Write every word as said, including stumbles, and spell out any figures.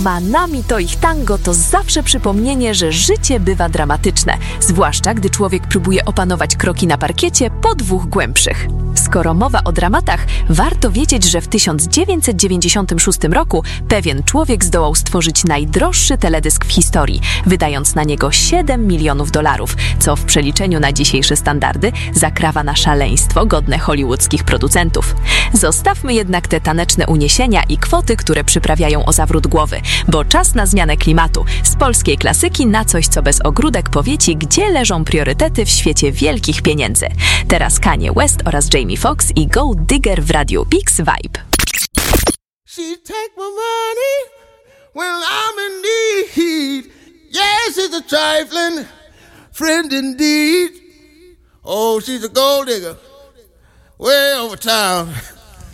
Manami to ich tango to zawsze przypomnienie, że życie bywa dramatyczne, zwłaszcza gdy człowiek próbuje opanować kroki na parkiecie po dwóch głębszych. Skoro mowa o dramatach, warto wiedzieć, że w tysiąc dziewięćset dziewięćdziesiątym szóstym roku pewien człowiek zdołał stworzyć najdroższy teledysk w historii, wydając na niego siedem milionów dolarów, co w przeliczeniu na dzisiejsze standardy zakrawa na szaleństwo godne hollywoodzkich producentów. Zostawmy jednak te taneczne uniesienia i kwoty, które przyprawiają o zawrót głowy, bo czas na zmianę klimatu. Z polskiej klasyki na coś, co bez ogródek powie ci, gdzie leżą priorytety w świecie wielkich pieniędzy. Teraz Kanye West oraz Jamie Foxx i Gold Digger w Radiu Pix Vibe. She take my money when I'm in need. Yes, she's a trifling friend indeed. Oh, she's a gold digger way over town.